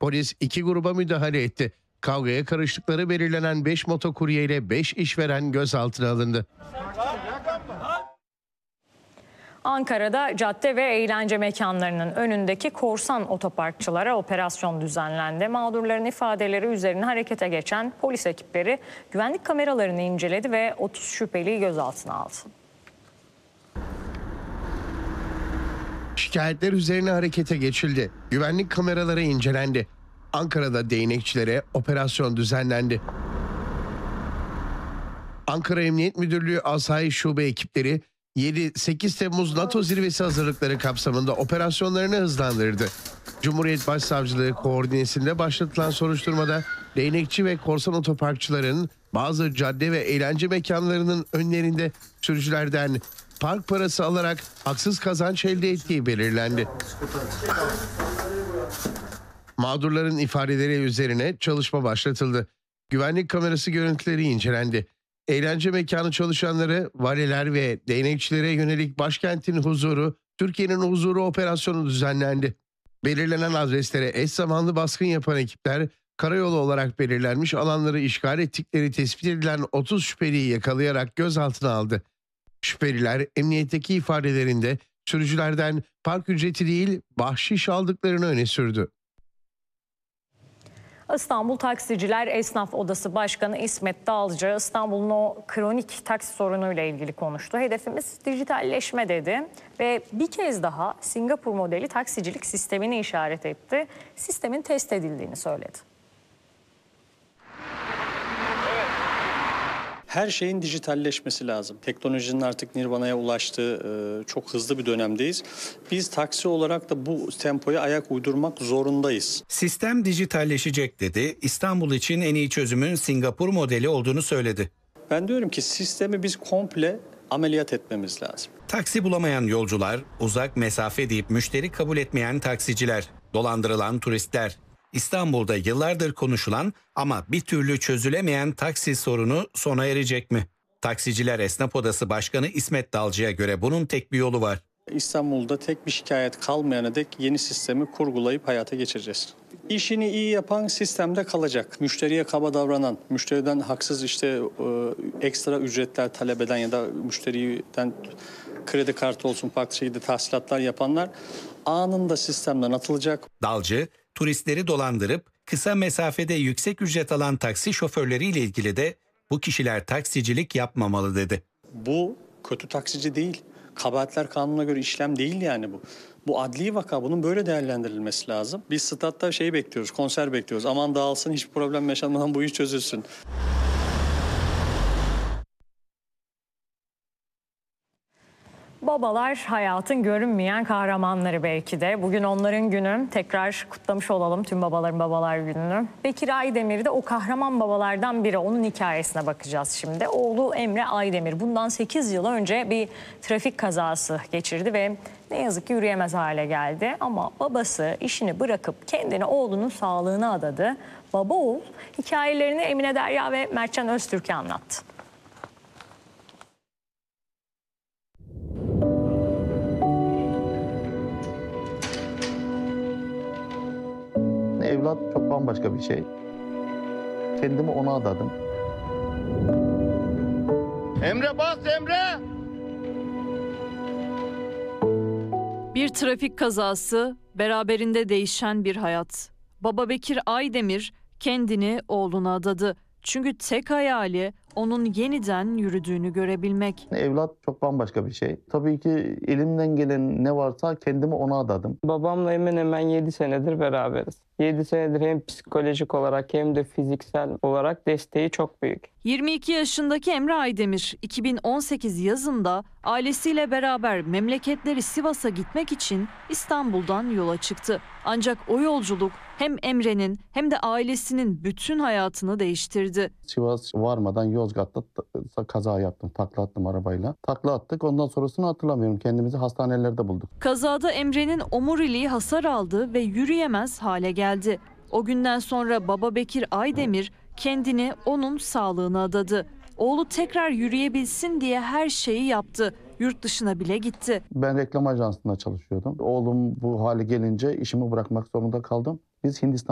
Polis 2 gruba müdahale etti. Kavgaya karıştıkları belirlenen 5 motokurye ile 5 işveren gözaltına alındı. Ankara'da cadde ve eğlence mekanlarının önündeki korsan otoparkçılara operasyon düzenlendi. Mağdurların ifadeleri üzerine harekete geçen polis ekipleri güvenlik kameralarını inceledi ve 30 şüpheliyi gözaltına aldı. Şikayetler üzerine harekete geçildi. Güvenlik kameraları incelendi. Ankara'da değnekçilere operasyon düzenlendi. Ankara Emniyet Müdürlüğü Asayiş Şube ekipleri 7-8 Temmuz NATO zirvesi hazırlıkları kapsamında operasyonlarını hızlandırdı. Cumhuriyet Başsavcılığı koordinesinde başlatılan soruşturmada değnekçi ve korsan otoparkçıların bazı cadde ve eğlence mekanlarının önlerinde sürücülerden park parası alarak haksız kazanç elde ettiği belirlendi. Mağdurların ifadeleri üzerine çalışma başlatıldı. Güvenlik kamerası görüntüleri incelendi. Eğlence mekanı çalışanları, valiler ve değnekçilere yönelik başkentin huzuru, Türkiye'nin huzuru operasyonu düzenlendi. Belirlenen adreslere eş zamanlı baskın yapan ekipler, karayolu olarak belirlenmiş alanları işgal ettikleri tespit edilen 30 şüpheliyi yakalayarak gözaltına aldı. Şüpheliler emniyetteki ifadelerinde sürücülerden park ücreti değil bahşiş aldıklarını öne sürdü. İstanbul Taksiciler Esnaf Odası Başkanı İsmet Dalcı, İstanbul'un o kronik taksi sorunuyla ilgili konuştu. Hedefimiz dijitalleşme dedi ve bir kez daha Singapur modeli taksicilik sistemini işaret etti. Sistemin test edildiğini söyledi. Her şeyin dijitalleşmesi lazım. Teknolojinin artık nirvanaya ulaştığı çok hızlı bir dönemdeyiz. Biz taksi olarak da bu tempoya ayak uydurmak zorundayız. Sistem dijitalleşecek dedi. İstanbul için en iyi çözümün Singapur modeli olduğunu söyledi. Ben diyorum ki sistemi biz komple ameliyat etmemiz lazım. Taksi bulamayan yolcular, uzak mesafe deyip müşteri kabul etmeyen taksiciler, dolandırılan turistler. İstanbul'da yıllardır konuşulan ama bir türlü çözülemeyen taksi sorunu sona erecek mi? Taksiciler Esnaf Odası Başkanı İsmet Dalcı'ya göre bunun tek bir yolu var. İstanbul'da tek bir şikayet kalmayana dek yeni sistemi kurgulayıp hayata geçireceğiz. İşini iyi yapan sistemde kalacak. Müşteriye kaba davranan, müşteriden haksız ekstra ücretler talep eden ya da müşteriden kredi kartı olsun farklı şekilde tahsilatlar yapanlar anında sistemden atılacak. Dalcı, turistleri dolandırıp kısa mesafede yüksek ücret alan taksi şoförleriyle ilgili de bu kişiler taksicilik yapmamalı dedi. Bu kötü taksici değil. Kabahatler kanununa göre işlem değil yani bu. Bu adli vaka, bunun böyle değerlendirilmesi lazım. Biz statta bekliyoruz, konser bekliyoruz. Aman dağılsın, hiçbir problem yaşanmadan bu iş çözülsün. Babalar hayatın görünmeyen kahramanları belki de. Bugün onların günü. Tekrar kutlamış olalım tüm babaların babalar gününü. Bekir Aydemir de o kahraman babalardan biri. Onun hikayesine bakacağız şimdi. Oğlu Emre Aydemir bundan 8 yıl önce bir trafik kazası geçirdi ve ne yazık ki yürüyemez hale geldi. Ama babası işini bırakıp kendini oğlunun sağlığına adadı. Baba oğul hikayelerini Emine Derya ve Mertcan Öztürk'e anlattı. Evlat çok bambaşka bir şey. Kendimi ona adadım. Emre bas Emre! Bir trafik kazası, beraberinde değişen bir hayat. Baba Bekir Aydemir kendini oğluna adadı. Çünkü tek hayali onun yeniden yürüdüğünü görebilmek. Evlat çok bambaşka bir şey. Tabii ki elimden gelen ne varsa kendimi ona adadım. Babamla hemen hemen 7 senedir beraberiz. 7 senedir hem psikolojik olarak hem de fiziksel olarak desteği çok büyük. 22 yaşındaki Emre Aydemir 2018 yazında ailesiyle beraber memleketleri Sivas'a gitmek için İstanbul'dan yola çıktı. Ancak o yolculuk hem Emre'nin hem de ailesinin bütün hayatını değiştirdi. Sivas varmadan Yozgat'ta kaza yaptım. Takla attım arabayla. Takla attık. Ondan sonrasını hatırlamıyorum. Kendimizi hastanelerde bulduk. Kazada Emre'nin omuriliği hasar aldı ve yürüyemez hale geldi. O günden sonra baba Bekir Aydemir kendini onun sağlığına adadı. Oğlu tekrar yürüyebilsin diye her şeyi yaptı. Yurt dışına bile gitti. Ben reklam ajansında çalışıyordum. Oğlum bu hale gelince işimi bırakmak zorunda kaldım. Biz Hindistan